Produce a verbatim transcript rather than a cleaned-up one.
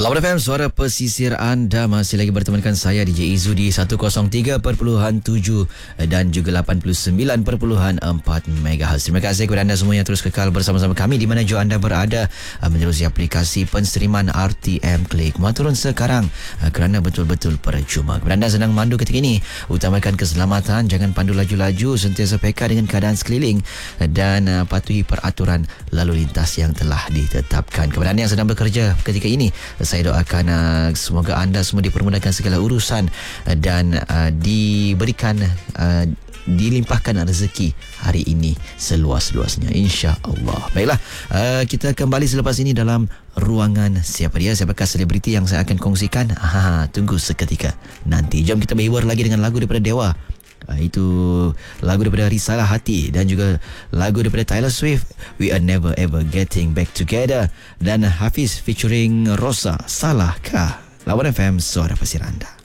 Lawan F M, suara pesisir anda masih lagi bertemankan saya D J Izu di seratus tiga perpuluhan tujuh dan juga lapan puluh sembilan perpuluhan empat megahertz. Terima kasih kepada anda semua yang terus kekal bersama-sama kami di mana jua anda berada menerusi aplikasi penseriman R T M Klik. Muat turun sekarang kerana betul-betul percuma. Kepada anda sedang mandu ketika ini, utamakan keselamatan, jangan pandu laju-laju, sentiasa peka dengan keadaan sekeliling dan patuhi peraturan lalu lintas yang telah ditetapkan. Kepada anda yang sedang bekerja ketika ini, saya doakan uh, semoga anda semua dipermudahkan segala urusan uh, dan uh, diberikan uh, dilimpahkan rezeki hari ini seluas-luasnya, insya-Allah. Baiklah, uh, kita kembali selepas ini dalam ruangan siapa dia, siapakah selebriti yang saya akan kongsikan. Ha, tunggu seketika nanti. Jom kita berhibur lagi dengan lagu daripada Dewa. Uh, itu lagu daripada Risalah Hati dan juga lagu daripada Taylor Swift, We Are Never Ever Getting Back Together, dan Hafiz featuring Rosa, Salahkah. Lawan F M, suara pesisir anda.